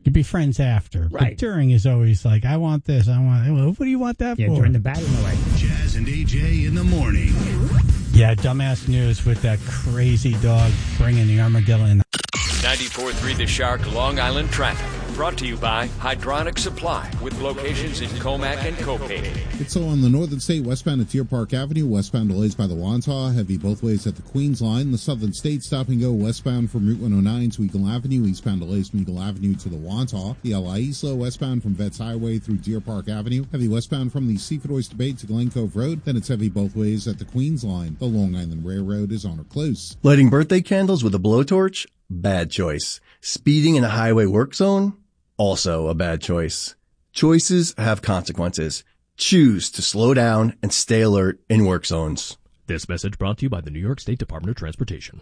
You'd be friends after. Right. But during is always like, I want this, well, what do you want that for? Yeah, during the battle, like Jazz and AJ in the morning. Yeah, dumbass news with that crazy dog bringing the armadillo in. 94.3 The Shark Long Island traffic. Brought to you by Hydronic Supply with locations in Comac and Copay. It's on the Northern State westbound at Deer Park Avenue, westbound delays by the Wantagh, heavy both ways at the Queens line. The Southern State stop and go westbound from Route 109 to Eagle Avenue, eastbound delays from Eagle Avenue to the Wantagh. The LI slow westbound from Vets Highway through Deer Park Avenue, heavy westbound from the Seafood Oyster Bay to Glen Cove Road. Then it's heavy both ways at the Queens line. The Long Island Railroad is on or close. Lighting birthday candles with a blowtorch? Bad choice. Speeding in a highway work zone? Also a bad choice. Choices have consequences. Choose to slow down and stay alert in work zones. This message brought to you by the New York State Department of Transportation.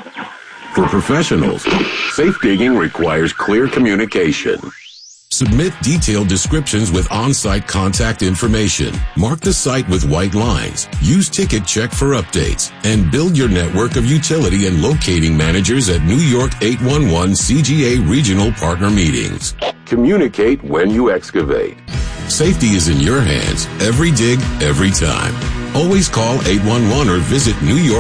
For professionals, safe digging requires clear communication. Submit detailed descriptions with on-site contact information. Mark the site with white lines. Use Ticket Check for updates. And build your network of utility and locating managers at New York 811 CGA Regional Partner Meetings. Communicate when you excavate. Safety is in your hands. Every dig, every time. Always call 811 or visit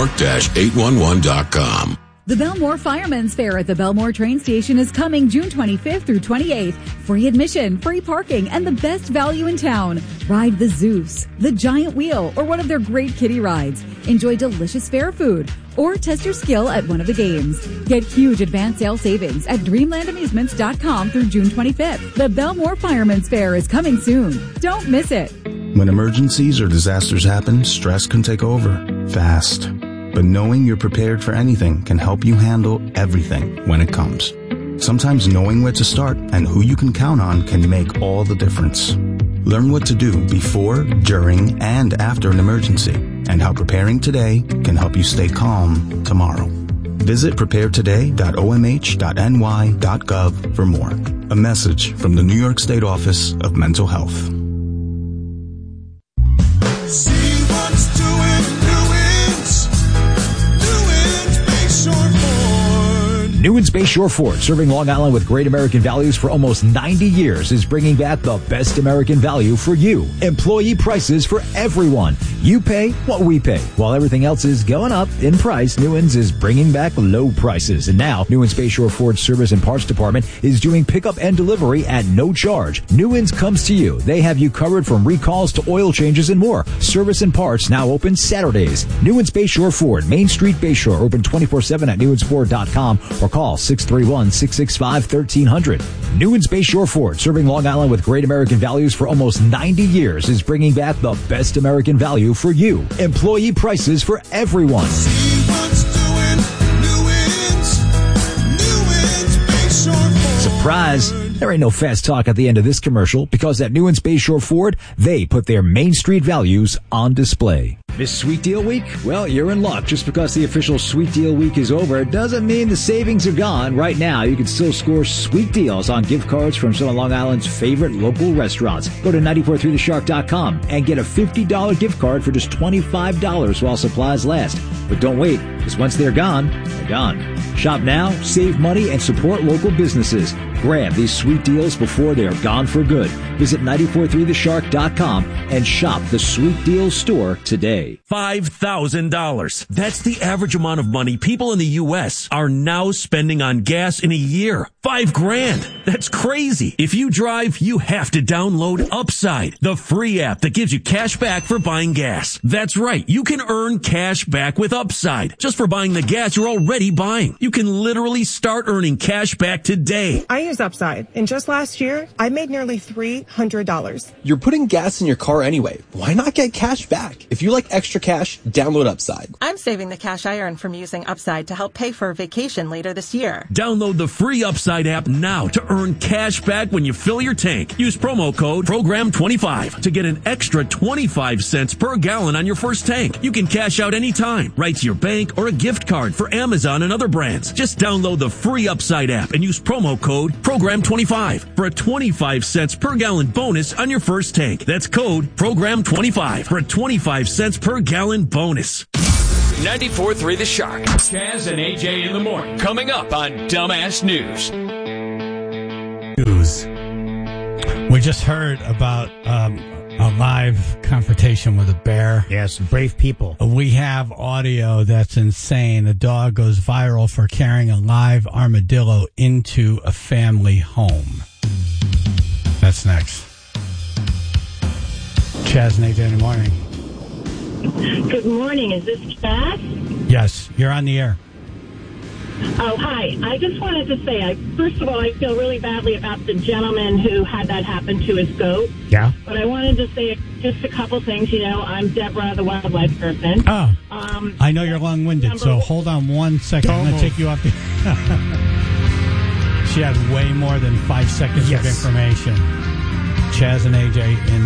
newyork-811.com. The Belmore Firemen's Fair at the Belmore train station is coming June 25th through 28th. Free admission, free parking, and the best value in town. Ride the Zeus, the Giant Wheel, or one of their great kiddie rides. Enjoy delicious fair food, or test your skill at one of the games. Get huge advance sale savings at dreamlandamusements.com through June 25th. The Belmore Firemen's Fair is coming soon. Don't miss it. When emergencies or disasters happen, stress can take over fast. But knowing you're prepared for anything can help you handle everything when it comes. Sometimes knowing where to start and who you can count on can make all the difference. Learn what to do before, during, and after an emergency, and how preparing today can help you stay calm tomorrow. Visit preparetoday.omh.ny.gov for more. A message from the New York State Office of Mental Health. See what's doing Newens Bayshore Ford, serving Long Island with great American values for almost 90 years, is bringing back the best American value for you. Employee prices for everyone. You pay what we pay. While everything else is going up in price, Newens is bringing back low prices. And now, Newens Bayshore Ford Service and Parts Department is doing pickup and delivery at no charge. Newens comes to you. They have you covered from recalls to oil changes and more. Service and parts now open Saturdays. Newens Bayshore Ford, Main Street Bayshore, open 24/7 at newensford.com or call 631-665-1300. Newens Bayshore Ford, serving Long Island with great American values for almost 90 years, is bringing back the best American value for you. Employee prices for everyone. Surprise! There ain't no fast talk at the end of this commercial, because at Newens Bayshore Ford, they put their Main Street values on display. Miss Sweet Deal Week? Well, you're in luck. Just because the official Sweet Deal Week is over doesn't mean the savings are gone. Right now, you can still score sweet deals on gift cards from some of Long Island's favorite local restaurants. Go to 943theshark.com and get a $50 gift card for just $25 while supplies last. But don't wait, because once they're gone, they're gone. Shop now, save money, and support local businesses. Grab these sweet deals before they are gone for good. Visit 943theshark.com and shop the Sweet Deals store today. $5,000. That's the average amount of money people in the U.S. are now spending on gas in a year. $5,000. That's crazy. If you drive, you have to download Upside, the free app that gives you cash back for buying gas. That's right. You can earn cash back with Upside just for buying the gas you're already buying. You can literally start earning cash back today. I use Upside, and just last year, I made nearly $300. You're putting gas in your car anyway. Why not get cash back? If you like extra cash, download Upside. I'm saving the cash I earn from using Upside to help pay for a vacation later this year. Download the free Upside app now to earn cash back when you fill your tank. Use promo code PROGRAM25 to get an extra 25 cents per gallon on your first tank. You can cash out anytime, right to your bank or a gift card for Amazon and other brands. Just download the free Upside app and use promo code PROGRAM25 for a 25 cents per gallon bonus on your first tank. That's code PROGRAM25 for a 25 cents per gallon bonus. 94.3 The Shark. Jazz and AJ in the morning. Coming up on Dumbass News. News. We just heard about a live confrontation with a bear. Yes, brave people. We have audio that's insane. A dog goes viral for carrying a live armadillo into a family home. That's next. Chaz and AJ in the morning. Good morning. Is this Chaz? Yes, you're on the air. Oh, hi. I just wanted to say, first of all, I feel really badly about the gentleman who had that happen to his goat. Yeah. But I wanted to say just a couple things. You know, I'm Deborah, the wildlife person. Oh, I know you're long-winded, so hold on 1 second. I'm going to take you off the... She had way more than 5 seconds of information. Chaz and AJ in the